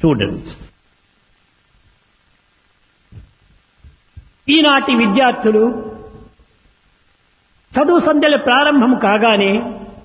students. ఈనాటి విద్యార్థులు చదువు సంధ్యలు ప్రారంభం కాగానే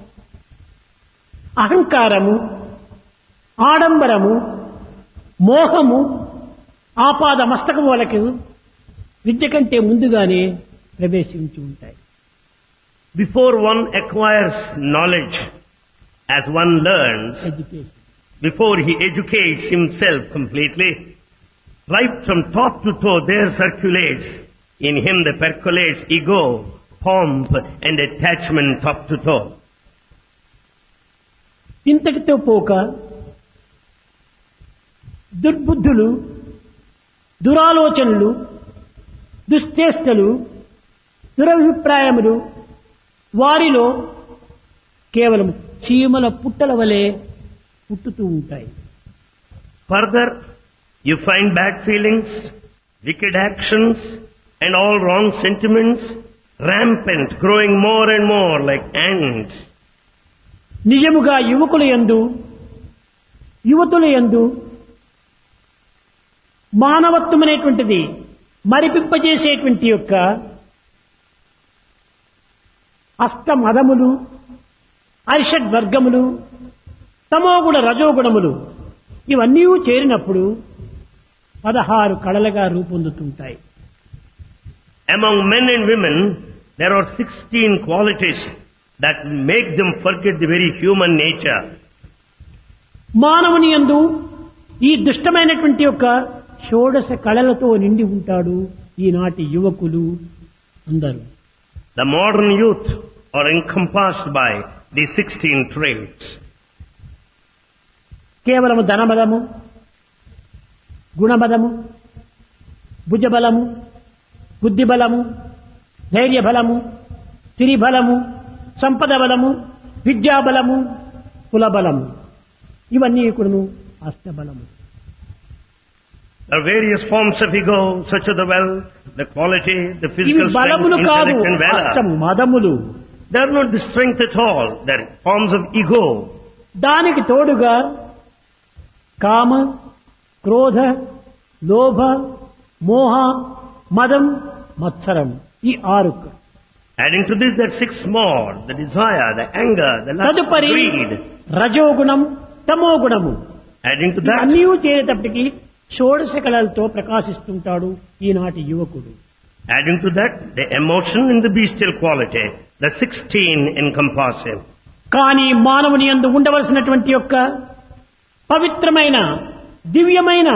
అహంకారము, ఆడంబరము, మోహము ఆపాద మస్తకములకు విద్య కంటే ముందుగానే ప్రవేశించి ఉంటాయి. Before one acquires knowledge, as one learns, education before he educates himself completely, right from top to toe there circulates in him the percolates ego, pomp and attachment top to toe. ఇంతటితో పోక దుర్బుద్ధులు, దురాలోచనలు, దుశ్చేష్టలు, దురభిప్రాయములు వారిలో కేవలం చీమల పుట్టల వలె పుట్టుతూ ఉంటాయి. Further, you find bad feelings, wicked actions and all wrong sentiments rampant, growing more and more like ants. నిజముగా యువకుల యందు, యువతుల యందు మానవత్వం అనేటువంటిది మరిపింపజేసేటువంటి యొక్క అష్టమదములు, అరిషడ్ వర్గములు, తమోగుణ రజోగుణములు ఇవన్నీ చేరినప్పుడు 16 కళలుగా రూపొందుతుంటాయి. Among men and women, there are 16 qualities that make them forget the very human nature. మానవుని యందు ఈ దుష్టమైనటువంటి యొక్క షోడశ కళలతో నిండి ఉంటాడు ఈనాటి యువకులు అందరూ. The modern youth are encompassed by these 16 traits. కేవలము ధనబలము, గుణబలము, భుజబలము, బుద్ధిబలము, ధైర్యబలము, సిరిబలము, సంపద బలము, విద్యాబలము, కులబలము ఇవన్నీ కూడాను అష్టబలము. There are various forms of ego, such as the wealth, the quality, the ఇవి physical strength, బలములు కాదు, intellect and valor. అష్టం మదములు. They are not the strength at all. They are forms of ego. దానికి తోడుగా కామ, క్రోధ, లోభ, మోహ, మదం, మత్సరం ఈ 6. Adding to this, there are 6 more: the desire, the anger, the lust, తదుపరి greed. రజోగుణం, తమోగుణము. Adding to that, అన్నీ చేరేటప్పటికి షోడశ కళలతో ప్రకాశిస్తుంటాడు ఈనాటి యువకుడు. adding to that, the emotion and the bestial quality, the 16 encompass him. కానీ మానవుని యందు ఉండవలసినటువంటి యొక్క పవిత్రమైన దివ్యమైన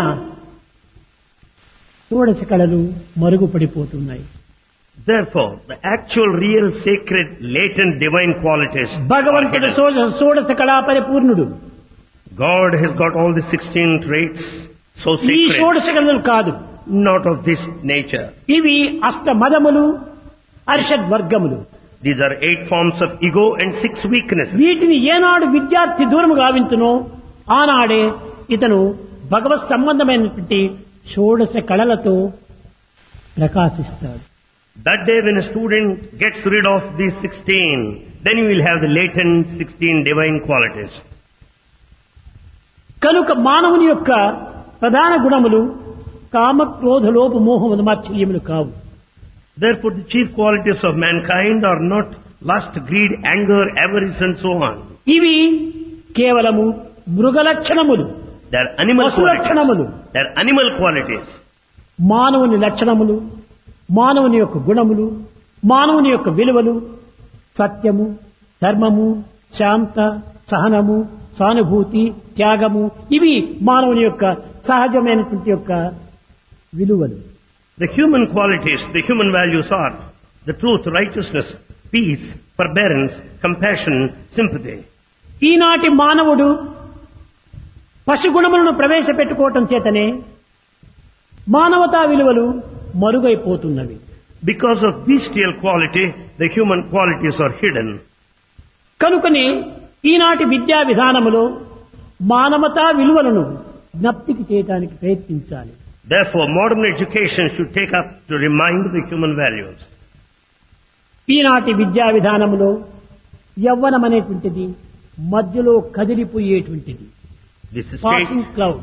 షోడశ కళలు మరుగుపడిపోతున్నాయి. Therefore, the actual, real, sacred, latent, divine qualities are భగవంతుడు hidden. షోడశ కళా పరిపూర్ణుడు. God has got all the 16 traits, so ఈ sacred, షోడశ కళలు కాదు, not of this nature. ఇవి అష్ట మదములు, అరిషడ్ వర్గములు. These are 8 forms of ego and 6 weaknesses. వీటిని ఏనాడు విద్యార్థి దూరము గావించునో ఆనాడే ఇతను భగవత్ సంబంధమైనటువంటి షోడశ కళలతో ప్రకాశిస్తాడు. That day when a student gets rid of these 16, then you will have the latent 16 divine qualities. కనుక మానవుని యొక్క ప్రధాన గుణములు కామ, క్రోధ, లోభ, మోహ, మాత్సర్యములు కావు. Therefore, the chief qualities of mankind are not lust, greed, anger, avarice and so on. ఇవి కేవలము మృగ లక్షణములు, They are animal పశు లక్షణములు. qualities. They are animal qualities. మానవుని లక్షణములు, మానవుని యొక్క గుణములు, మానవుని యొక్క విలువలు సత్యము, ధర్మము, శాంత, సహనము, సానుభూతి, త్యాగము ఇవి మానవుని యొక్క సహజమైనటువంటి యొక్క విలువలు. The human qualities, the human values are the truth, righteousness, peace, forbearance, compassion, sympathy. ఈనాటి మానవుడు పశుగుణములను ప్రవేశపెట్టుకోవటం చేతనే మానవతా విలువలు మరుగైపోతున్నవి. Because of bestial quality, the human qualities are hidden. కనుకనే ఈనాటి విద్యా విధానములో మానవతా విలువలను జ్ఞప్తికి చేయడానికి ప్రయత్నించాలి. Therefore, modern education should take up to remind the human values. ఈనాటి విద్యా విధానములో యవ్వనం అనేటువంటిది మధ్యలో కదిలిపోయేటువంటిది, This stage, passing clouds.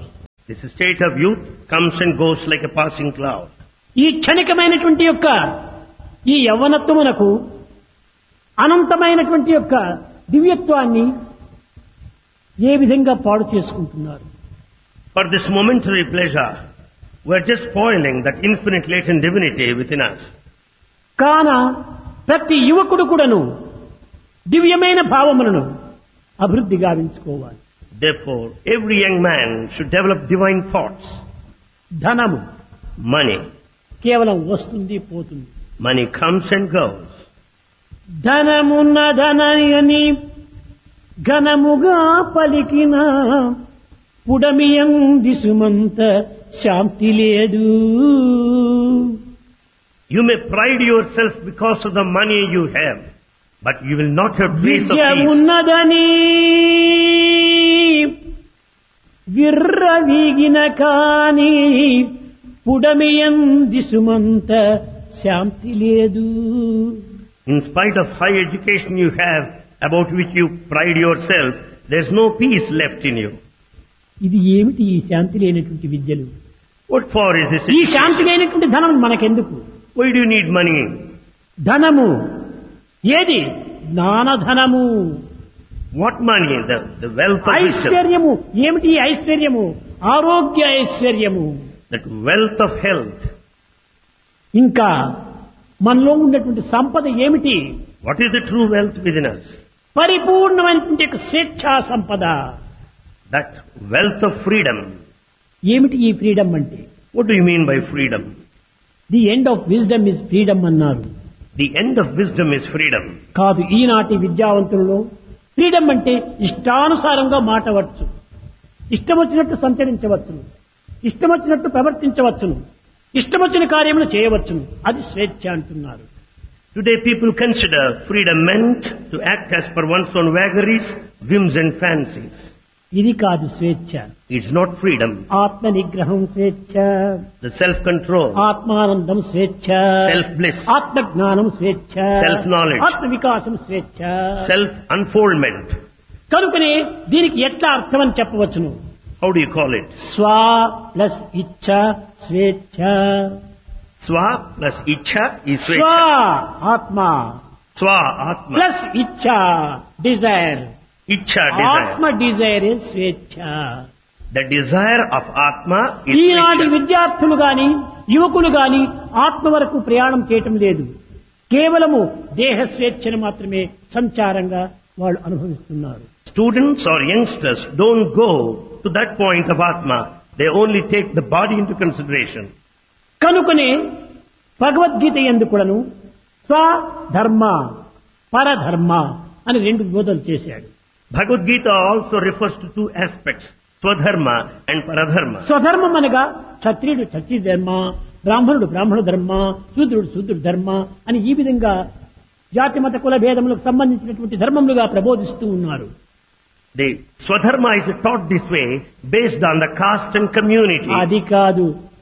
This state of youth comes and goes like a passing cloud. ఈ క్షణికమైనటువంటి యొక్క ఈ యవ్వనత్వమునకు అనంతమైనటువంటి యొక్క దివ్యత్వాన్ని ఏ విధంగా పాడు చేసుకుంటున్నారు. For this momentary pleasure, we are just spoiling that infinite latent divinity within us. కాన ప్రతి యువకుడు కూడాను దివ్యమైన భావములను అభివృద్ధి గావించుకోవాలి. Therefore, every young man should develop divine thoughts. ధనము Money. కేవలం వస్తుంది పోతుంది. Money comes and goes. ధనమున్న ధనని ఘనముగా పలికిన పుడమియంది సుమంత శాంతి లేదు. You may pride yourself because of the money you have, but you will not have place of Vidya peace. ఉన్నదని విర్రవీగిన కాని పుడమియంది సుమంత శాంతి లేదు. In spite of high education you have, about which you pride yourself, there's no peace left in you. ఇది ఏమిటి ఈ శాంతి లేనటువంటి విద్యలు? What for is this? ఈ శాంతి లేనటువంటి ధనం మనకెందుకు? Why do you need money? ధనము ఏది? జ్ఞానధనము. What money? The wealth of wisdom. ఐశ్వర్యము ఏమిటి? ఈ ఐశ్వర్యము ఆరోగ్య ఐశ్వర్యము. That wealth of health. ఇంకా మనలో ఉన్నటువంటి సంపద ఏమిటి? What is the true wealth within us? పరిపూర్ణమైనటువంటి యొక్క స్వేచ్ఛా సంపద. That wealth of freedom. ఏమిటి ఈ ఫ్రీడమ్ అంటే? What do you mean by freedom? The end of wisdom is freedom అన్నారు. The end of wisdom is freedom. కాదు, ఈనాటి విద్యావంతులలో ఫ్రీడమ్ అంటే ఇష్టానుసారంగా మాటవచ్చు, ఇష్టం వచ్చినట్టు సంచరించవచ్చును, ఇష్టం వచ్చినట్టు ప్రవర్తించవచ్చును, ఇష్టం వచ్చిన కార్యములు చేయవచ్చును. అది స్వేచ్ఛ అంటున్నారు. Today people consider freedom meant to act as per one's own vagaries, whims and fancies. ఇది కాదు స్వేచ్ఛ. It's not freedom. ఆత్మ నిగ్రహం స్వేచ్ఛ, The self-control, ఆత్మానందం స్వేచ్ఛ, self-bliss, ఆత్మజ్ఞానం స్వేచ్ఛ, Self-knowledge. ఆత్మ వికాసం స్వేచ్ఛ. self-unfoldment. కనుకనే దీనికి ఎట్లా అర్థం అని చెప్పవచ్చును? How do you call it? స్వ ప్లస్ ఇచ్ఛ స్వేచ్ఛ. Swa plus Ichha is స్వ Svecha. ఆత్మ Swa Atma. Plus ఇచ్ఛ Dzire. Ichha ఆత్మ desire. డిజైర్ స్వేచ్ఛ. The desire of Atma is ఈనాటి Svecha. విద్యార్థులు గాని యువకులు గాని ఆత్మ వరకు ప్రయాణం చేయటం లేదు. కేవలము దేహ స్వేచ్ఛను మాత్రమే సంచారంగా వాళ్ళు అనుభవిస్తున్నారు. Students or youngsters don't go to that point of Atma. They only take the body into consideration. కనుకనే భగవద్గీత ఎందుకులను స్వధర్మ పరధర్మ అని రెండు బోధలు చేశాడు. Bhagavad Gita also refers to two aspects, Swadharma and Paradharma. స్వధర్మం అనగా క్షత్రియుడు క్షత్రియ ధర్మ, బ్రాహ్మణుడు బ్రాహ్మణ ధర్మ, శూద్రుడు శూద్రుడు ధర్మ అని ఈ విధంగా జాతి మత కుల భేదములకు సంబంధించినటువంటి ధర్మములుగా ప్రబోధిస్తూ ఉన్నారు. The Swadharma is taught this way based on the caste and community. అది కాదు,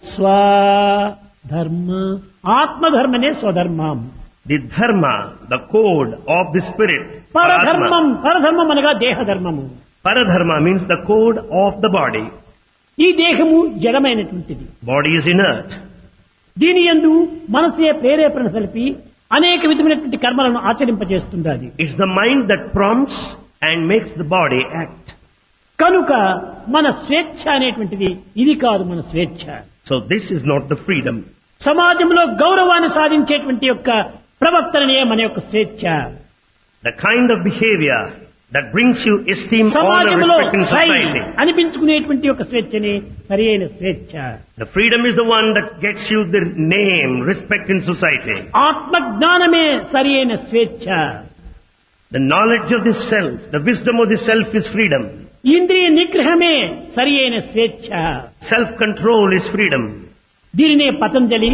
స్వధర్మ ఆత్మధర్మనే స్వధర్మం. The Dharma, the code of the spirit. పరధర్మం పరధర్మం అనగా దేహధర్మము. Paradharma means the code of the body. ఈ దేహము జడమైనటువంటిది. Body is inert. దీని యందు మనసే ప్రేరేపణ సలిపి అనేక విధమైనటువంటి కర్మలను ఆచరింపజేస్తుంది. It's the mind that prompts and makes the body act. కనుక మన స్వేచ్ఛ అనేటువంటిది ఇది కాదు మన స్వేచ్ఛ. So this is not the freedom. సమాజంలో గౌరవాన్ని సాధించేటువంటి యొక్క ప్రవర్తననే మన యొక్క స్వేచ్ఛ. The kind of behavior that brings you esteem, honor, సమాజంలో respect in సై society. అనిపించుకునేటువంటి యొక్క స్వేచ్ఛని సరైన స్వేచ్ఛ. The freedom is the one that gets you the name, respect in society. ఆత్మజ్ఞానమే సరైన స్వేచ్ఛ. The knowledge of the self, the wisdom of the self is freedom. ఇంద్రియ నిగ్రహమే సరైన స్వేచ్ఛ. Self-control is freedom. దీనినే పతంజలి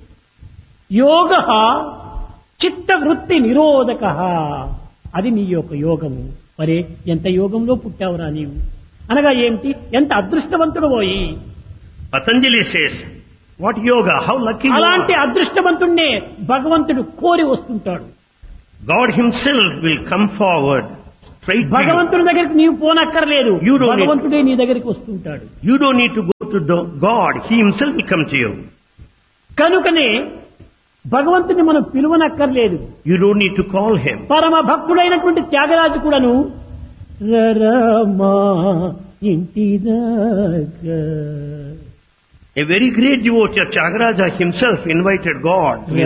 యోగ చిత్తవృత్తి నిరోధక, అది నీ యొక్క యోగము. మరే ఎంత యోగంలో పుట్టావురా నీవు అనగా ఏమిటి? ఎంత అదృష్టవంతుడు పోయి. Patanjali says, what yoga, how lucky you అలాంటి are. అదృష్టవంతుణ్ణే భగవంతుడు కోరి వస్తుంటాడు. God himself will come forward straight to you. భగవంతుడి దగ్గరికి నీవు పోనక్కర్లేదు, You don't need- భగవంతుడే నీ దగ్గరికి వస్తుంటాడు. You don't need to go to God, He Himself will come to you. కనుకనే భగవంతుని మనం పిలువనక్కర్లేదు. You don't need to call Him. పరమ భక్తుడైనటువంటి త్యాగరాజు కూడాను రరమా ఇంటిదాకా, A very great devotee, Tyagaraja himself invited God.